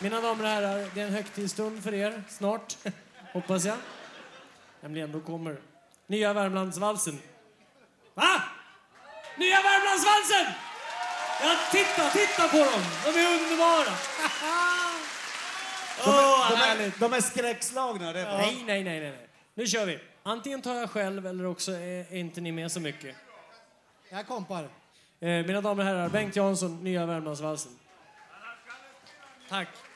Mina damer och herrar, det är en högtidsstund för er snart, hoppas jag. Nämligen då kommer Nya Värmlandsvalsen. Va? Nya Värmlandsvalsen! Ja, titta på dem! De är underbara! De är skräckslagna. Ja. Nej. Nu kör vi. Antingen tar jag själv eller också är inte ni med så mycket. Jag kompar. Mina damer och herrar, Bengt Jansson, Nya Värmlandsvalsen. Tack.